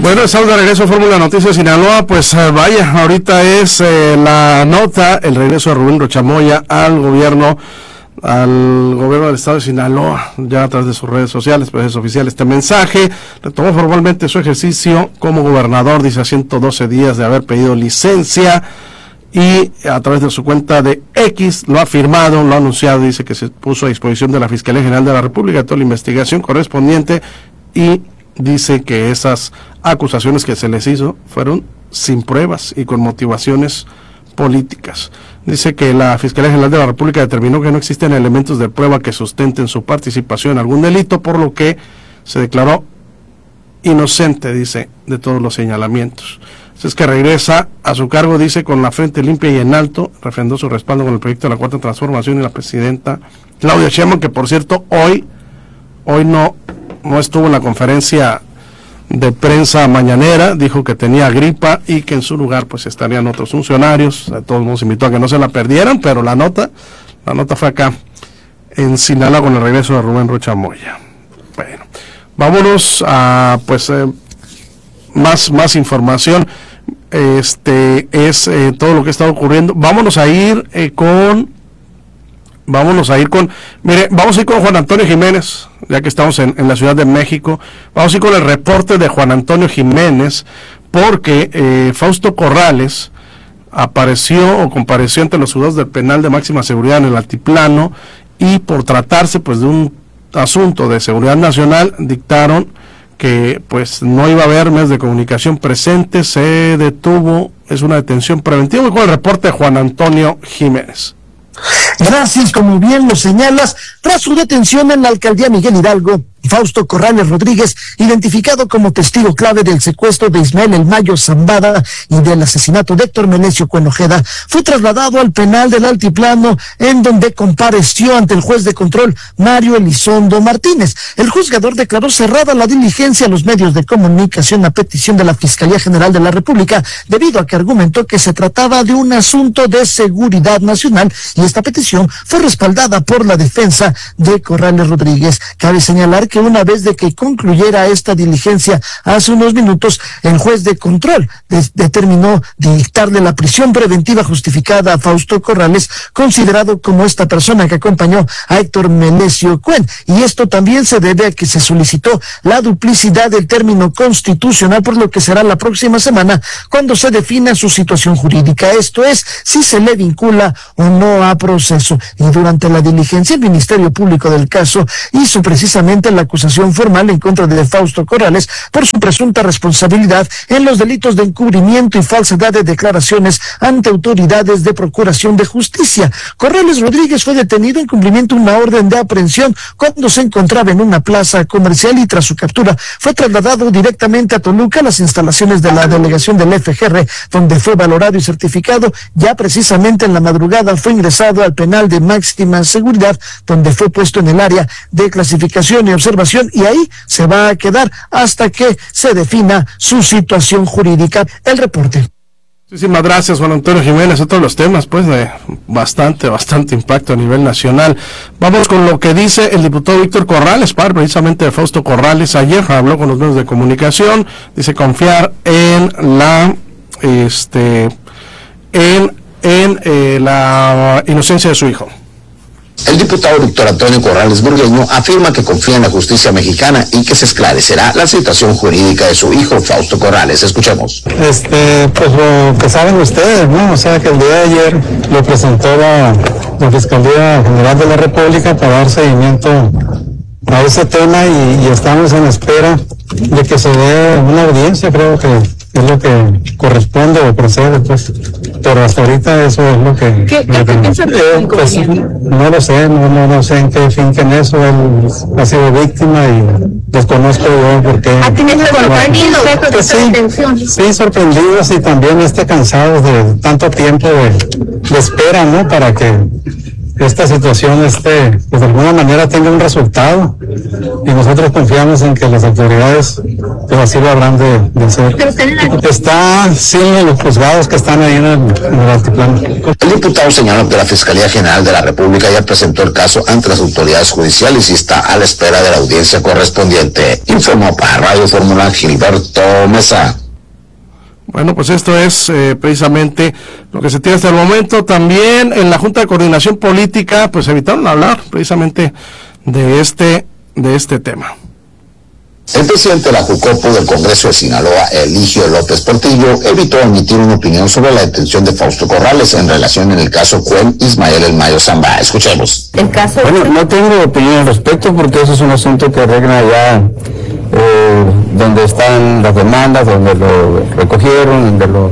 Bueno, estamos de regreso a Fórmula Noticias Sinaloa. Pues vaya, ahorita es la nota, el regreso de Rubén Rochamoya al gobierno del estado de Sinaloa, ya a través de sus redes sociales, pues es oficial este mensaje. Retomó formalmente su ejercicio como gobernador, dice, a 112 días de haber pedido licencia, y a través de su cuenta de X lo ha firmado, lo ha anunciado, dice que se puso a disposición de la Fiscalía General de la República toda la investigación correspondiente, y dice que esas acusaciones que se les hizo fueron sin pruebas y con motivaciones políticas. Dice que la Fiscalía General de la República determinó que no existen elementos de prueba que sustenten su participación en algún delito, por lo que se declaró inocente, dice, de todos los señalamientos. Es que regresa a su cargo, dice, con la frente limpia y en alto, refrendó su respaldo con el proyecto de la Cuarta Transformación y la presidenta Claudia Sheinbaum, que por cierto hoy no estuvo en la conferencia de prensa mañanera, dijo que tenía gripa y que en su lugar pues estarían otros funcionarios. De todos modos invitó a que no se la perdieran, pero la nota fue acá en Sinaloa con el regreso de Rubén Rochamoya. Bueno, vámonos a pues más información. Es todo lo que está ocurriendo. Vamos a ir con Juan Antonio Jiménez, ya que estamos en la Ciudad de México. Vamos a ir con el reporte de Juan Antonio Jiménez, porque Fausto Corrales compareció ante los juzgados del penal de máxima seguridad en el Altiplano, y por tratarse pues de un asunto de seguridad nacional, dictaron que pues no iba a haber medios de comunicación presentes, se detuvo, es una detención preventiva. Voy con el reporte de Juan Antonio Jiménez. Gracias, como bien lo señalas, tras su detención en la alcaldía Miguel Hidalgo, Fausto Corrales Rodríguez, identificado como testigo clave del secuestro de Ismael El Mayo Zambada y del asesinato de Héctor Melesio Cuenojeda, fue trasladado al penal del Altiplano, en donde compareció ante el juez de control Mario Elizondo Martínez. El juzgador declaró cerrada la diligencia a los medios de comunicación a petición de la Fiscalía General de la República, debido a que argumentó que se trataba de un asunto de seguridad nacional, y esta petición fue respaldada por la defensa de Corrales Rodríguez. Cabe señalar que una vez de que concluyera esta diligencia hace unos minutos, el juez de control determinó dictarle la prisión preventiva justificada a Fausto Corrales, considerado como esta persona que acompañó a Héctor Melesio Cuen, y esto también se debe a que se solicitó la duplicidad del término constitucional, por lo que será la próxima semana cuando se defina su situación jurídica, esto es, si se le vincula o no a proceso. Y durante la diligencia, el Ministerio Público del caso hizo precisamente la acusación formal en contra de Fausto Corrales por su presunta responsabilidad en los delitos de encubrimiento y falsedad de declaraciones ante autoridades de procuración de justicia. Corrales Rodríguez fue detenido en cumplimiento de una orden de aprehensión cuando se encontraba en una plaza comercial, y tras su captura fue trasladado directamente a Toluca, las instalaciones de la delegación del FGR, donde fue valorado y certificado. Ya precisamente en la madrugada fue ingresado al penal de máxima seguridad, donde fue puesto en el área de clasificación y observación, y ahí se va a quedar hasta que se defina su situación jurídica. El reporte. Muchísimas gracias, Juan Antonio Jiménez. Otros los temas pues de bastante impacto a nivel nacional. Vamos con lo que dice el diputado Víctor Corrales, padre precisamente de Fausto Corrales. Ayer habló con los medios de comunicación, dice confiar en la la inocencia de su hijo. El diputado Víctor Antonio Corrales Burgueño afirma que confía en la justicia mexicana y que se esclarecerá la situación jurídica de su hijo Fausto Corrales. Escuchemos. Pues lo que saben ustedes, ¿no? O sea, que el día de ayer lo presentó la Fiscalía General de la República para dar seguimiento a ese tema, y estamos en espera de que se dé una audiencia. Creo que es lo que corresponde o procede, pues, pero hasta ahorita eso es lo que... ¿Qué piensa pues, no lo sé, no sé en qué finquen eso. Él ha sido víctima y desconozco yo por qué. ¿Ha tenido sorprendido? Pues sí, sorprendidos, y también cansados de tanto tiempo de espera, ¿no? Para que esta situación pues de alguna manera tenga un resultado, y nosotros confiamos en que las autoridades pues así lo habrán de hacer. Está sin los juzgados que están ahí en el altiplano. El diputado señaló que la Fiscalía General de la República ya presentó el caso ante las autoridades judiciales y está a la espera de la audiencia correspondiente. Informó para Radio Fórmula Gilberto Mesa. Bueno, pues esto es precisamente lo que se tiene hasta el momento. También en la Junta de Coordinación Política, pues evitaron hablar precisamente de este tema. El presidente de la Jucopo del Congreso de Sinaloa, Eligio López Portillo, evitó emitir una opinión sobre la detención de Fausto Corrales en relación en el caso Cuen Ismael El Mayo Zamba. Escuchemos. El caso. Bueno, no tengo opinión al respecto porque eso es un asunto que arregla ya donde están las demandas, donde lo recogieron, donde lo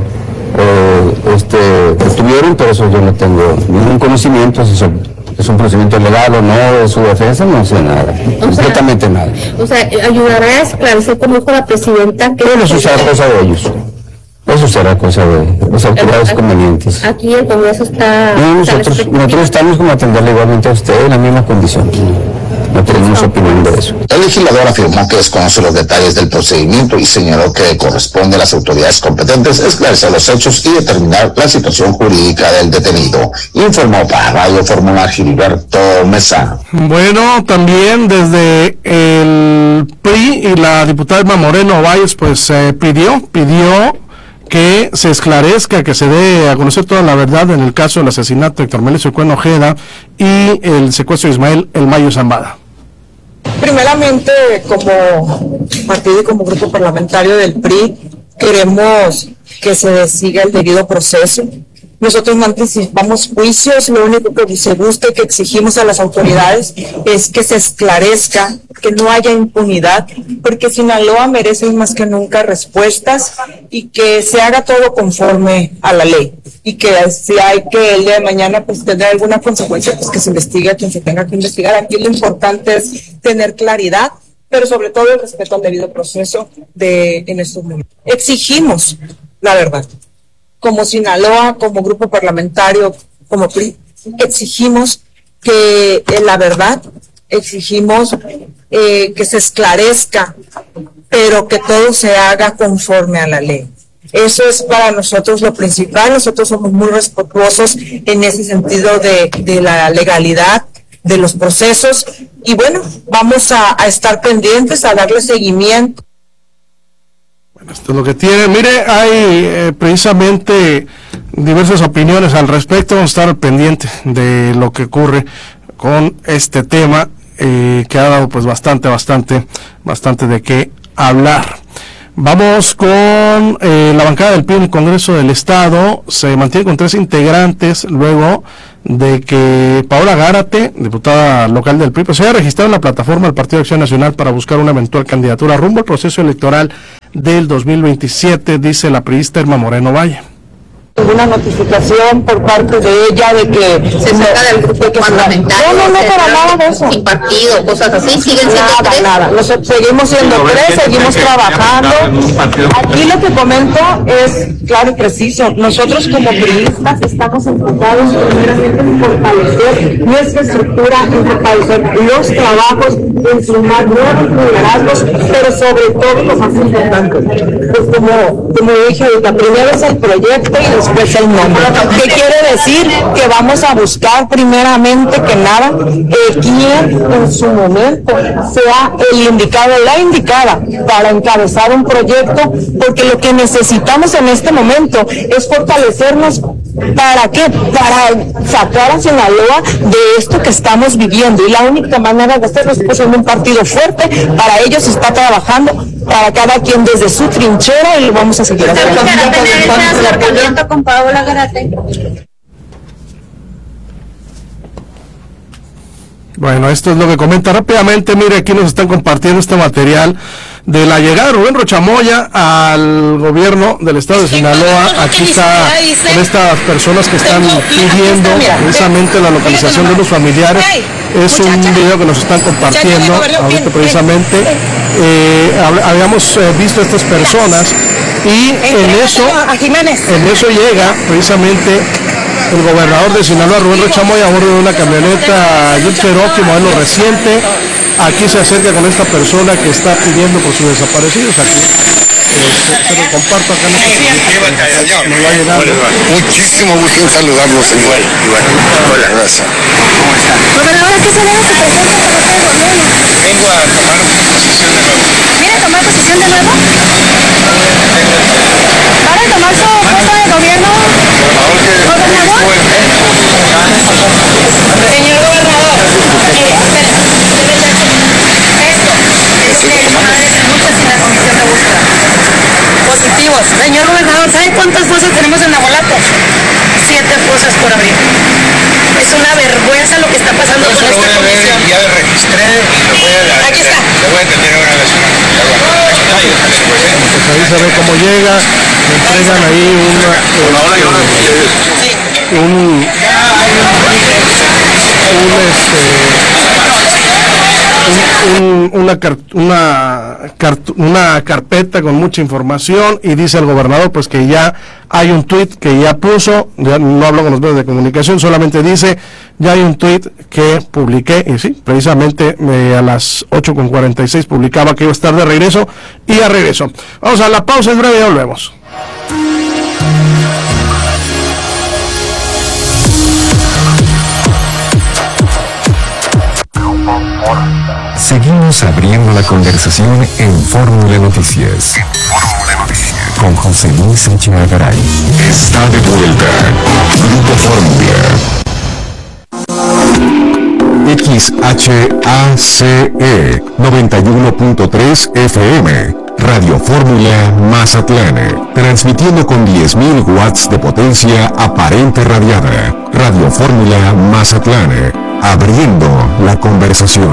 detuvieron, pero eso yo no tengo ningún conocimiento. Eso es un procedimiento legal o no de su defensa, no sé nada, completamente nada. O sea, ayudará a esclarecer, como dijo la presidenta, que... Bueno, eso será cosa de ellos. Eso será cosa de las autoridades convenientes. Aquí el Congreso está... No, nosotros estamos como atenderle igualmente a usted en la misma condición. No tenemos opinión de eso. El legislador afirmó que desconoce los detalles del procedimiento y señaló que corresponde a las autoridades competentes esclarecer los hechos y determinar la situación jurídica del detenido. Informó para Radio Fórmula Gilberto Mesa. Bueno, también desde el PRI y la diputada Irma Moreno Valles, pues pidió que se esclarezca, que se dé a conocer toda la verdad en el caso del asesinato de Héctor Melesio Cuen Ojeda y el secuestro de Ismael El Mayo Zambada. Primeramente, como partido y como grupo parlamentario del PRI, queremos que se siga el debido proceso. Nosotros no anticipamos juicios, lo único que se busca y que exigimos a las autoridades es que se esclarezca, que no haya impunidad, porque Sinaloa merece más que nunca respuestas y que se haga todo conforme a la ley. Y que si hay que el día de mañana pues tener alguna consecuencia, pues que se investigue a quien se tenga que investigar. Aquí lo importante es tener claridad, pero sobre todo el respeto al debido proceso en estos momentos. Exigimos la verdad. Como Sinaloa, como grupo parlamentario, como PRI, exigimos que la verdad, exigimos que se esclarezca, pero que todo se haga conforme a la ley. Eso es para nosotros lo principal. Nosotros somos muy respetuosos en ese sentido de la legalidad de los procesos y bueno, vamos a estar pendientes, a darle seguimiento. Bueno, esto es lo que tiene. Mire, hay precisamente diversas opiniones al respecto. Vamos a estar pendientes de lo que ocurre con este tema que ha dado pues bastante de qué hablar. Vamos con la bancada del PRI en el Congreso del Estado. Se mantiene con 3 integrantes luego de que Paola Gárate, diputada local del PRI, pues se haya registrado en la plataforma del Partido de Acción Nacional para buscar una eventual candidatura rumbo al proceso electoral del 2027, dice la priista Irma Moreno Valle. Una notificación por parte de ella de que se saca del grupo parlamentario. No, para nada de eso. Sin partido, cosas así, siguen siendo nada. Nosotros seguimos siendo 3, seguimos trabajando. Aquí lo que comento es claro y preciso. Nosotros como priistas estamos enfocados primeramente en fortalecer nuestra estructura, en fortalecer los trabajos, en sumar nuevos liderazgos, pero sobre todo lo más importante, pues como dije ahorita, primero es el proyecto y después el nombre. ¿Qué quiere decir? Que vamos a buscar primeramente que nada quien en su momento sea el indicado, la indicada para encabezar un proyecto, porque lo que necesitamos en este momento es fortalecernos. ¿Para qué? Para sacar a Sinaloa de esto que estamos viviendo, y la única manera de hacerlo es siendo un partido fuerte. Para ello se está trabajando, para cada quien desde su trinchera, y lo vamos a seguir haciendo. con Paola Gárate. Bueno, esto es lo que comenta rápidamente. Mire, aquí nos están compartiendo este material de la llegada de Rubén Rochamoya al gobierno del estado de Sinaloa. Aquí está con estas personas que están pidiendo precisamente la localización de los familiares. Es un video que nos están compartiendo ahorita precisamente. Habíamos visto a estas personas y en eso llega precisamente el gobernador de Sinaloa, Rubén Rochamoya, a bordo de una camioneta Jeep Cherokee modelo reciente. Aquí se acerca con esta persona que está pidiendo por sus desaparecidos. Aquí se lo comparto acá. Me va a llegar. Muchísimo gusto en saludarlos, señor. Hola, gracias. ¿Cómo están? Gobernador, ¿a qué se debe su presencia por parte del gobierno? Vengo a tomar posesión de nuevo. ¿Viene a tomar posesión de nuevo? ¿Para tomar su puesto de gobierno? ¿Gobernador? Señor gobernador, positivos. Señor gobernador, ¿sabe cuántas fosas tenemos en Nabolato? 7 fosas por abrir. Es una vergüenza lo que está pasando con esta comisión. Ya lo registré y lo voy a... Aquí está. Le voy a atender ahora a la ciudad. Pues ahí se ve cómo llega, le entregan ahí una carpeta con mucha información, y dice el gobernador pues que ya hay un tuit que ya puso, ya no hablo con los medios de comunicación, solamente dice ya hay un tuit que publiqué, y sí, precisamente a las 8:46 publicaba que iba a estar de regreso, y ya regreso. Vamos a la pausa, es breve, ya volvemos. Seguimos abriendo la conversación en Fórmula Noticias. Con José Luis Sánchez Algaray. Está de vuelta. Grupo Fórmula. XHACE 91.3 FM. Radio Fórmula Mazatlán. Transmitiendo con 10.000 watts de potencia aparente radiada. Radio Fórmula Mazatlán. Abriendo la conversación.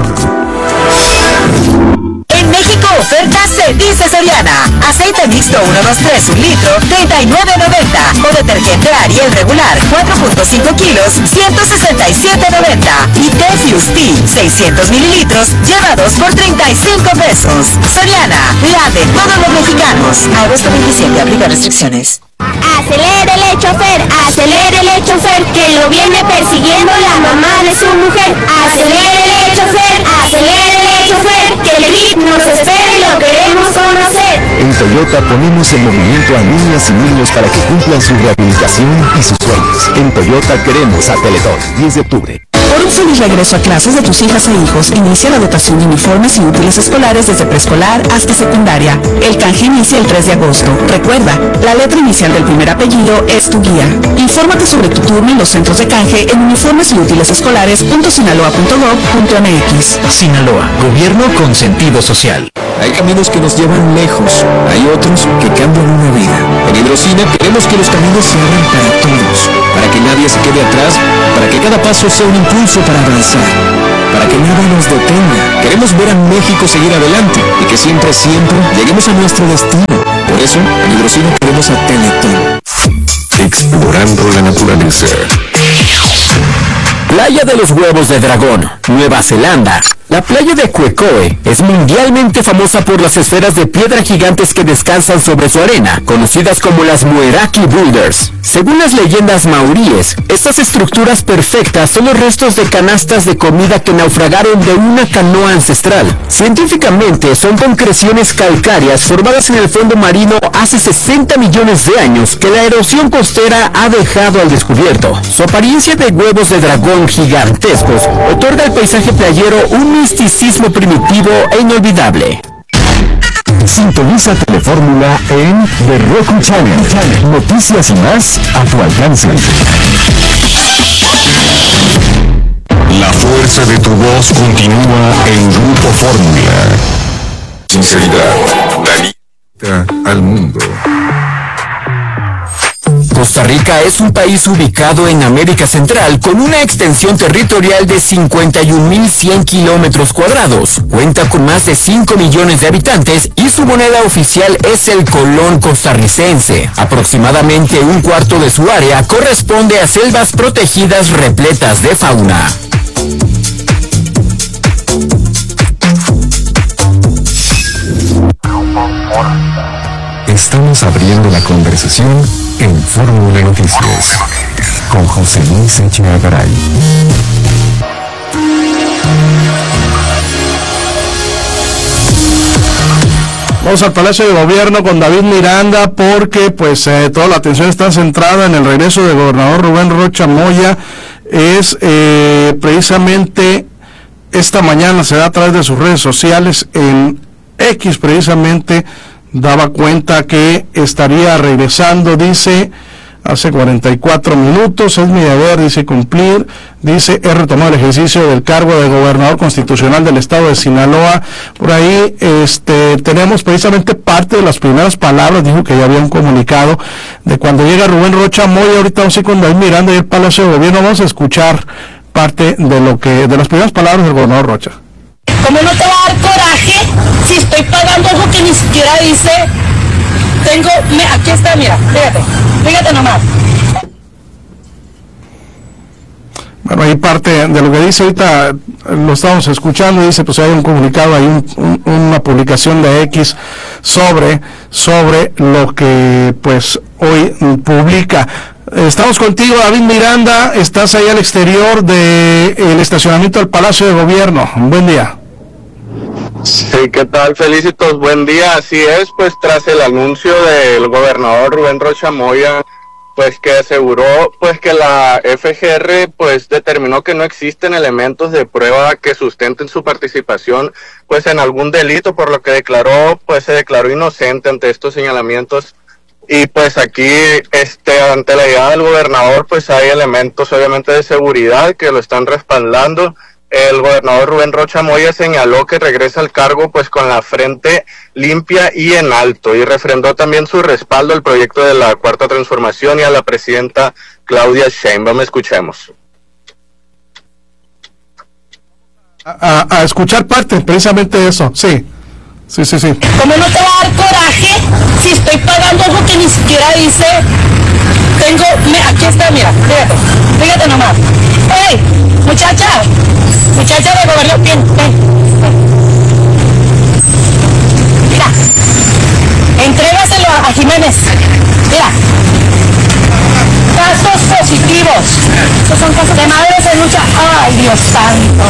En México, ofertas se dice Soriana. Aceite mixto 123 un litro, $39.90. O detergente Ariel regular, 4.5 kilos, $167.90. Y Teflus Tea, 600 mililitros, lleva 2 por $35. Soriana, la de todos los mexicanos. Agosto 27, aplica restricciones. Acelérele, chofer, que lo viene persiguiendo la mamá de su mujer. Acelérele, chofer, que el jeep nos espera y lo queremos conocer. En Toyota ponemos en movimiento a niñas y niños para que cumplan su rehabilitación y sus sueños. En Toyota queremos a Teletón, 10 de octubre. Por un feliz regreso a clases de tus hijas e hijos, inicia la dotación de uniformes y útiles escolares desde preescolar hasta secundaria. El canje inicia el 3 de agosto. Recuerda, la letra inicial del primer apellido es tu guía. Infórmate sobre tu turno en los centros de canje en uniformes y útiles escolares.sinaloa.gov.mx. Sinaloa, gobierno con sentido social. Hay caminos que nos llevan lejos, hay otros que cambian una vida. En Hidrocina queremos que los caminos se abran para todos, para que nadie se quede atrás, para que cada paso sea un impulso para avanzar, para que nada nos detenga. Queremos ver a México seguir adelante y que siempre lleguemos a nuestro destino. Por eso, en Hidrocina queremos a Teletón. Explorando la naturaleza. Playa de los Huevos de Dragón, Nueva Zelanda. La playa de Quecoe es mundialmente famosa por las esferas de piedra gigantes que descansan sobre su arena, conocidas como las Mueraki Boulders. Según las leyendas maoríes, estas estructuras perfectas son los restos de canastas de comida que naufragaron de una canoa ancestral. Científicamente, son concreciones calcáreas formadas en el fondo marino hace 60 millones de años que la erosión costera ha dejado al descubierto. Su apariencia de huevos de dragón gigantescos otorga al paisaje playero un misticismo primitivo e inolvidable. Sintoniza Telefórmula en The Roku Channel. Noticias y más a tu alcance. La fuerza de tu voz continúa en Grupo Fórmula. Sinceridad, Danita al mundo. Costa Rica es un país ubicado en América Central con una extensión territorial de 51.100 kilómetros cuadrados. Cuenta con más de 5 millones de habitantes y su moneda oficial es el colón costarricense. Aproximadamente un cuarto de su área corresponde a selvas protegidas repletas de fauna. Estamos abriendo la conversación en Fórmula Noticias con José Luis Echeagaray. Vamos al Palacio de Gobierno con David Miranda porque pues toda la atención está centrada en el regreso del gobernador Rubén Rocha Moya. Es precisamente esta mañana se da a través de sus redes sociales en X, precisamente daba cuenta que estaría regresando, dice, hace 44 minutos, es mi deber, dice, cumplir, dice, he retomado el ejercicio del cargo de gobernador constitucional del estado de Sinaloa. Por ahí tenemos precisamente parte de las primeras palabras, dijo que ya había un comunicado de cuando llega Rubén Rocha Moya. Ahorita vamos a ir con David Miranda y el Palacio de Gobierno, vamos a escuchar parte de las primeras palabras del gobernador Rocha. ¿Cómo no te va a dar coraje si estoy pagando algo que ni siquiera dice? Aquí está, mira, fíjate nomás. Bueno, ahí parte de lo que dice, ahorita lo estamos escuchando, dice, pues hay un comunicado, hay una publicación de X sobre lo que pues hoy publica. Estamos contigo, David Miranda, estás ahí al exterior del estacionamiento del Palacio de Gobierno. Buen día. Sí, ¿qué tal? Felicitos, buen día. Así es, pues tras el anuncio del gobernador Rubén Rocha Moya, pues que aseguró pues que la FGR pues determinó que no existen elementos de prueba que sustenten su participación pues en algún delito, por lo que se declaró inocente ante estos señalamientos. Y pues aquí ante la llegada del gobernador pues hay elementos obviamente de seguridad que lo están respaldando. El gobernador Rubén Rocha Moya señaló que regresa al cargo pues con la frente limpia y en alto, y refrendó también su respaldo al proyecto de la Cuarta Transformación y a la presidenta Claudia Sheinbaum. Escuchemos. A escuchar parte precisamente de eso, sí. ¿Cómo no te va a dar coraje si estoy pagando algo que ni siquiera dice? Aquí está, mira, fíjate nomás. ¡Hey, muchacha de gobierno, ven. Mira, entrégaselo a Jiménez. Mira, casos positivos. Estos son casos de madres de lucha. ¡Ay, Dios santo!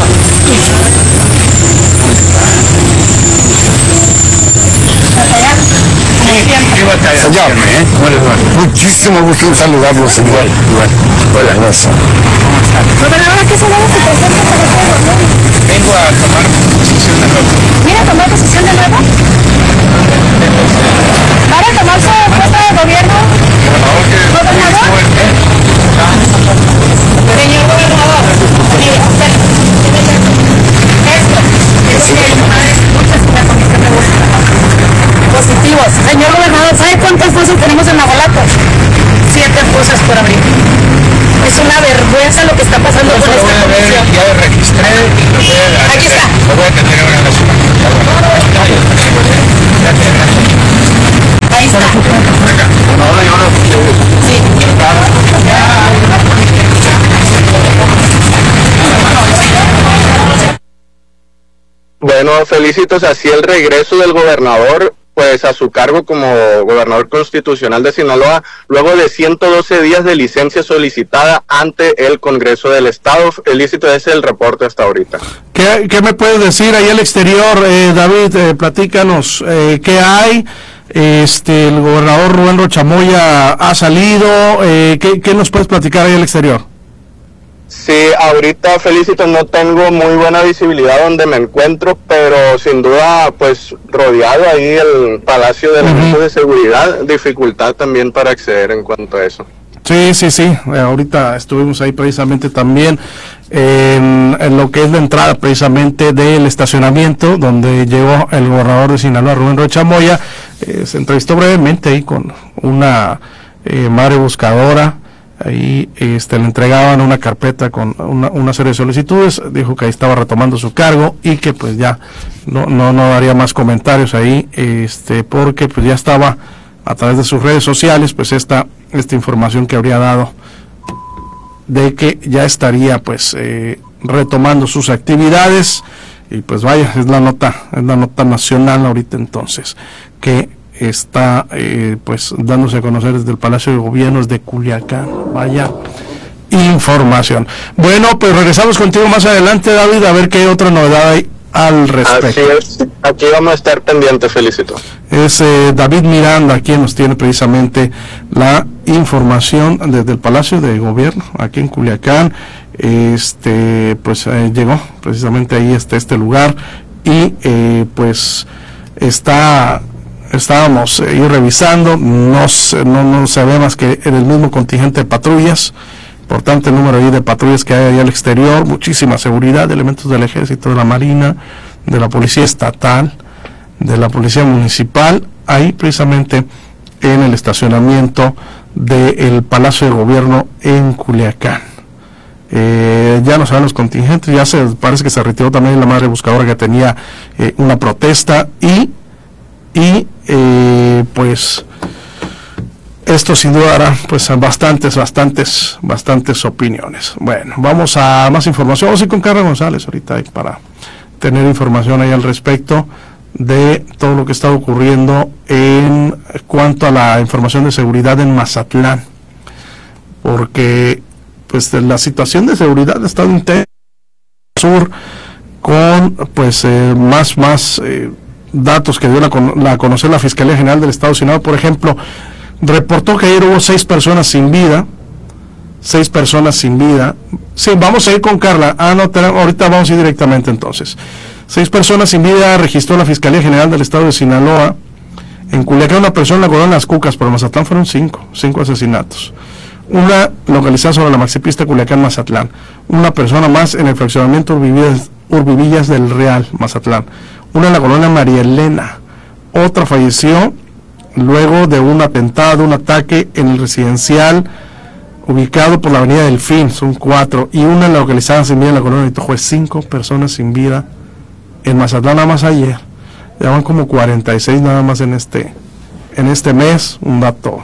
Señor, muchísimo gusto en saludarlo, señor. Hola, gracias. Gobernador, ¿qué se va a su presente para este gobierno? Vengo a tomar posición de nuevo. ¿Viene a tomar posición de nuevo? ¿Para tomar su puesto de gobierno? ¿Gobernador? Señor gobernador, positivos. Señor gobernador, ¿sabe cuántas fosas tenemos en Navolato? 7 fosas por abrir. Es una vergüenza lo que está pasando con esta comisión. Ya lo registré y lo voy a... Aquí está. Lo voy a tener ahora en la ciudad. Ahí está. Sí. Bueno, felicitos, así el regreso del gobernador pues a su cargo como gobernador constitucional de Sinaloa, luego de 112 días de licencia solicitada ante el Congreso del Estado. Felícito, ese es el reporte hasta ahorita. ¿Qué me puedes decir ahí al exterior, David? Platícanos, ¿qué hay? El gobernador Rubén Rocha Moya ha salido, ¿qué nos puedes platicar ahí al exterior? Sí, ahorita, Felícito, no tengo muy buena visibilidad donde me encuentro, pero sin duda, pues, rodeado ahí el Palacio de elementos de seguridad, dificultad también para acceder en cuanto a eso. Sí, ahorita estuvimos ahí precisamente también en lo que es la entrada precisamente del estacionamiento donde llegó el gobernador de Sinaloa, Rubén Rocha Moya. Se entrevistó brevemente ahí con una madre buscadora. Ahí le entregaban una carpeta con una serie de solicitudes, dijo que ahí estaba retomando su cargo y que pues ya no daría más comentarios ahí, porque pues ya estaba a través de sus redes sociales pues esta información que habría dado de que ya estaría pues retomando sus actividades. Y pues vaya, es la nota nacional ahorita entonces, que está pues dándose a conocer desde el Palacio de Gobiernos de Culiacán. Vaya información. Bueno, pues regresamos contigo más adelante, David, a ver qué otra novedad hay al respecto. Así es, aquí vamos a estar pendientes, Felicito. Es David Miranda quien nos tiene precisamente la información desde el Palacio de Gobierno aquí en Culiacán. Pues llegó precisamente ahí este lugar y pues estábamos ahí revisando, no se ve más que en el mismo contingente de patrullas, importante número ahí de patrullas que hay ahí al exterior, muchísima seguridad, elementos del Ejército, de la Marina, de la Policía Estatal, de la Policía Municipal, ahí precisamente en el estacionamiento del Palacio de Gobierno en Culiacán. Ya no saben los contingentes, parece que se retiró también la madre buscadora que tenía una protesta y pues esto sin duda hará pues bastantes opiniones. Bueno, vamos a más información. Vamos a ir con Carla González ahorita para tener información ahí al respecto de todo lo que está ocurriendo en cuanto a la información de seguridad en Mazatlán, porque pues la situación de seguridad ha estado intensa sur con pues más datos que dio a conocer la Fiscalía General del Estado de Sinaloa. Por ejemplo, reportó que ayer hubo 6 personas sin vida. Sí, vamos a ir con Carla. Ahorita vamos a ir directamente entonces. 6 personas sin vida registró la Fiscalía General del Estado de Sinaloa. En Culiacán, una persona en la colonia Las Cucas, pero en Mazatlán fueron 5 asesinatos. Una localizada sobre la maxipista Culiacán-Mazatlán. Una persona más en el fraccionamiento Urbivillas del Real, Mazatlán. Una en la colonia María Elena. Otra falleció luego de un ataque en el residencial ubicado por la avenida Delfín, son 4, y una localizada sin vida en la colonia Itojuez. 5 personas sin vida en Mazatlán nada más ayer. Ya van como 46 nada más en este mes, un dato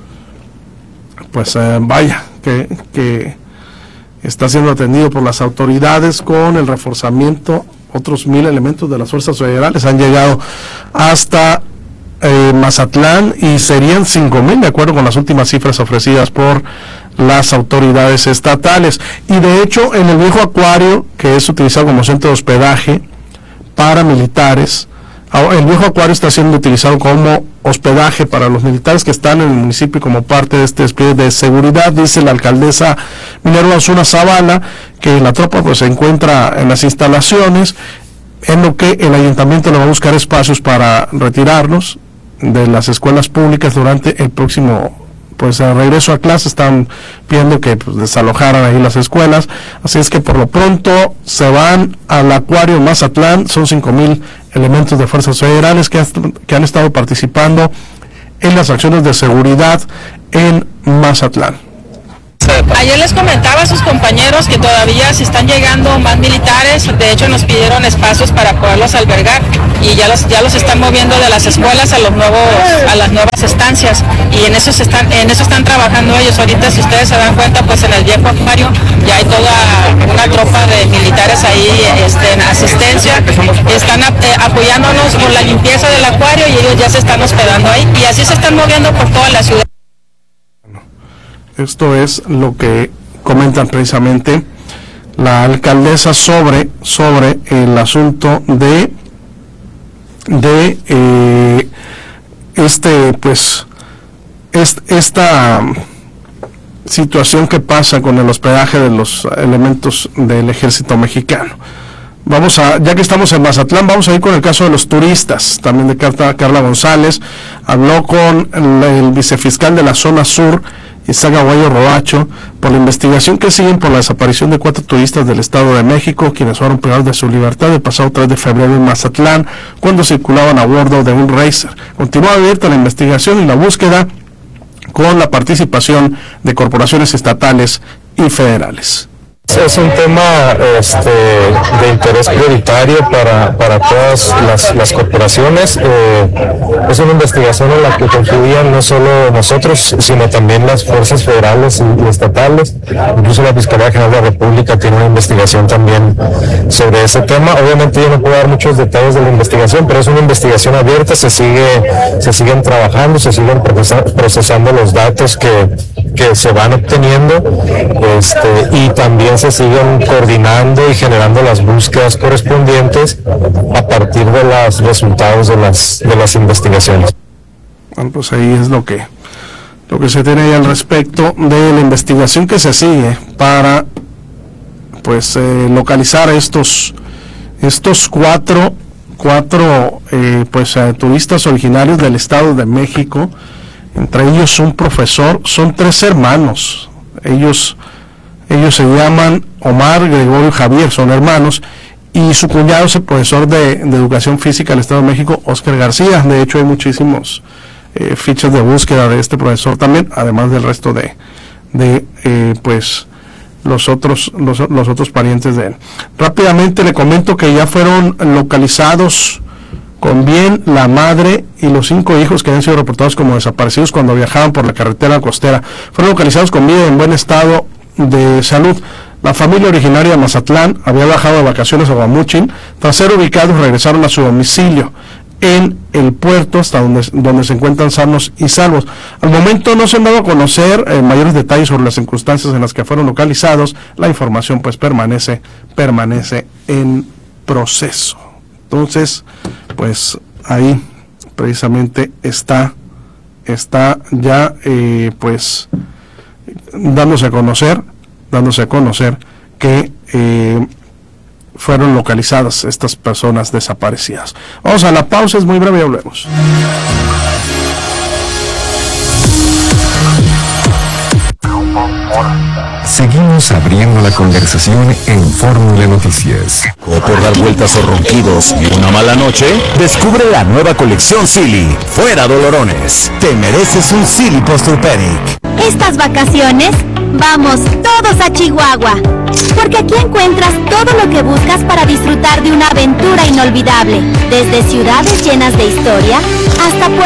pues vaya que está siendo atendido por las autoridades con el reforzamiento. Otros 1,000 elementos de las fuerzas federales han llegado hasta Mazatlán y serían 5,000 de acuerdo con las últimas cifras ofrecidas por las autoridades estatales. Y de hecho en el viejo acuario, que es utilizado como centro de hospedaje para militares, el viejo acuario está siendo utilizado como hospedaje para los militares que están en el municipio como parte de este despliegue de seguridad. Dice la alcaldesa Minerva Osuna Zavala que la tropa pues se encuentra en las instalaciones, en lo que el ayuntamiento le va a buscar espacios para retirarlos de las escuelas públicas durante el próximo pues regreso a clase. Están pidiendo que pues desalojaran ahí las escuelas, así es que por lo pronto se van al acuario Mazatlán. Son 5,000 elementos de fuerzas federales que han estado participando en las acciones de seguridad en Mazatlán. Ayer les comentaba a sus compañeros que todavía se están llegando más militares. De hecho nos pidieron espacios para poderlos albergar y ya los están moviendo de las escuelas a las nuevas estancias, y en eso están trabajando ellos. Ahorita, si ustedes se dan cuenta, pues en el viejo acuario ya hay toda una tropa de militares ahí en asistencia. Están apoyándonos con la limpieza del acuario y ellos ya se están hospedando ahí, y así se están moviendo por toda la ciudad. Esto es lo que comentan precisamente la alcaldesa sobre el asunto de esta situación que pasa con el hospedaje de los elementos del ejército mexicano. Ya que estamos en Mazatlán, vamos a ir con el caso de los turistas, también de Carla González. Habló con el vicefiscal de la zona sur, Isaac Aguayo Roacho, por la investigación que siguen por la desaparición de 4 turistas del Estado de México, quienes fueron privados de su libertad el pasado 3 de febrero en Mazatlán, cuando circulaban a bordo de un Racer. Continúa abierta la investigación y la búsqueda con la participación de corporaciones estatales y federales. Es un tema de interés prioritario para todas las corporaciones. Es una investigación en la que concluían no solo nosotros, sino también las fuerzas federales y estatales. Incluso la Fiscalía General de la República tiene una investigación también sobre ese tema. Obviamente yo no puedo dar muchos detalles de la investigación, pero es una investigación abierta, se siguen trabajando, se siguen procesando los datos que se van obteniendo, y también se siguen coordinando y generando las búsquedas correspondientes a partir de los resultados de las investigaciones. Bueno, pues ahí es lo que se tiene ahí al respecto de la investigación que se sigue para localizar estos cuatro turistas originarios del Estado de México. Entre ellos un profesor, son 3 hermanos. Ellos se llaman Omar, Gregorio y Javier, son hermanos, y su cuñado es el profesor de Educación Física del Estado de México, Óscar García. De hecho hay muchísimos fichas de búsqueda de este profesor también, además del resto de los otros parientes de él. Rápidamente le comento que ya fueron localizados con bien la madre y los 5 hijos que habían sido reportados como desaparecidos cuando viajaban por la carretera costera. Fueron localizados con vida y en buen estado de salud. La familia originaria de Mazatlán había viajado de vacaciones a Guamúchil. Tras ser ubicados, regresaron a su domicilio en el puerto, hasta donde se encuentran sanos y salvos. Al momento no se han dado a conocer mayores detalles sobre las circunstancias en las que fueron localizados. La información permanece en proceso. Entonces, ahí precisamente está ya dándose a conocer que fueron localizadas estas personas desaparecidas. Vamos a la pausa, es muy breve y volvemos. Seguimos abriendo la conversación en Fórmula Noticias. O por dar vueltas o ronquidos y una mala noche, descubre la nueva colección Silly. Fuera dolorones. Te mereces un Silly Posturpedic. Estas vacaciones, vamos todos a Chihuahua, porque aquí encuentras todo lo que buscas para disfrutar de una aventura inolvidable, desde ciudades llenas de historia hasta pueblos